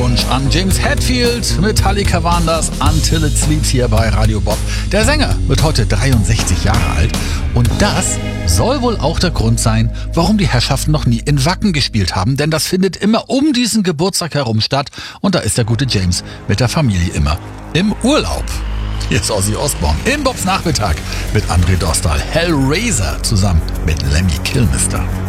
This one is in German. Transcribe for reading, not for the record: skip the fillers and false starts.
Glückwunsch an James Hetfield. Metallica waren das. Until It Sleeps hier bei Radio Bob. Der Sänger wird heute 63 Jahre alt. Und das soll wohl auch der Grund sein, warum die Herrschaften noch nie in Wacken gespielt haben. Denn das findet immer um diesen Geburtstag herum statt. Und da ist der gute James mit der Familie immer im Urlaub. Hier ist Ozzy Osbourne im Bobs Nachmittag mit André Dostal, Hellraiser zusammen mit Lemmy Kilmister.